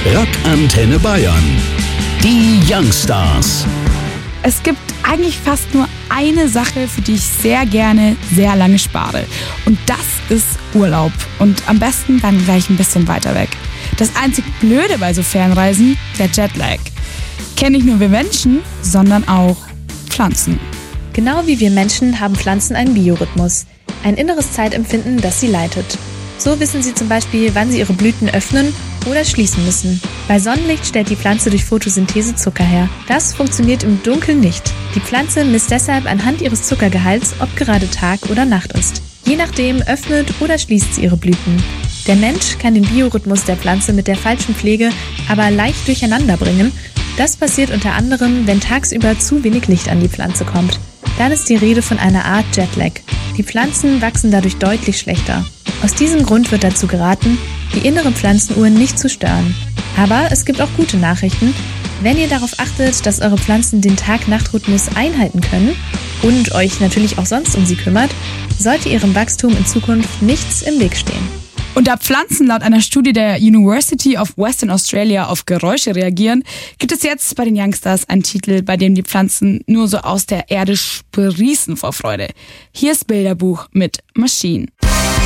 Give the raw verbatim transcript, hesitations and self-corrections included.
Rock Antenne Bayern. Die Youngstars. Es gibt eigentlich fast nur eine Sache, für die ich sehr gerne sehr lange spare. Und das ist Urlaub. Und am besten dann gleich ein bisschen weiter weg. Das einzig Blöde bei so Fernreisen, der Jetlag. Kennen nicht nur wir Menschen, sondern auch Pflanzen. Genau wie wir Menschen haben Pflanzen einen Biorhythmus. Ein inneres Zeitempfinden, das sie leitet. So wissen sie zum Beispiel, wann sie ihre Blüten öffnen oder schließen müssen. Bei Sonnenlicht stellt die Pflanze durch Photosynthese Zucker her. Das funktioniert im Dunkeln nicht. Die Pflanze misst deshalb anhand ihres Zuckergehalts, ob gerade Tag oder Nacht ist. Je nachdem öffnet oder schließt sie ihre Blüten. Der Mensch kann den Biorhythmus der Pflanze mit der falschen Pflege aber leicht durcheinander bringen. Das passiert unter anderem, wenn tagsüber zu wenig Licht an die Pflanze kommt. Dann ist die Rede von einer Art Jetlag. Die Pflanzen wachsen dadurch deutlich schlechter. Aus diesem Grund wird dazu geraten, die inneren Pflanzenuhren nicht zu stören. Aber es gibt auch gute Nachrichten. Wenn ihr darauf achtet, dass eure Pflanzen den Tag-Nacht-Rhythmus einhalten können und euch natürlich auch sonst um sie kümmert, sollte ihrem Wachstum in Zukunft nichts im Weg stehen. Und da Pflanzen laut einer Studie der University of Western Australia auf Geräusche reagieren, gibt es jetzt bei den Youngstars einen Titel, bei dem die Pflanzen nur so aus der Erde sprießen vor Freude. Hier ist Bilderbuch mit Machine.